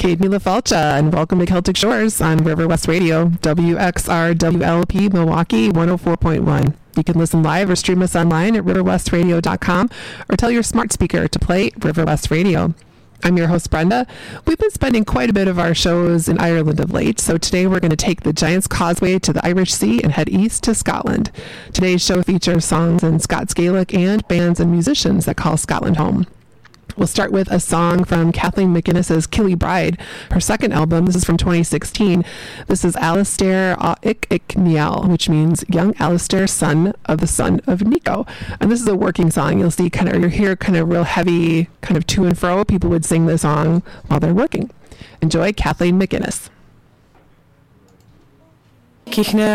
Kate LaFalcha, and welcome to Celtic Shores on River West Radio, WXR WLP Milwaukee 104.1. You can listen live or stream us online at riverwestradio.com or tell your smart speaker to play River West Radio. I'm your host, Brenda. We've been spending quite a bit of our shows in Ireland of late, so today we're going to take the Giant's Causeway to the Irish Sea and head east to Scotland. Today's show features songs in Scots Gaelic and bands and musicians that call Scotland home. We'll start with a song from Kathleen McGuinness's Killybride, her second album. This is from 2016. This is Alistair Niall, which means young Alistair, son of the son of Nico. And this is a working song. You'll see you'll hear kind of real heavy, kind of to and fro. People would sing this song while they're working. Enjoy Kathleen McGuinness.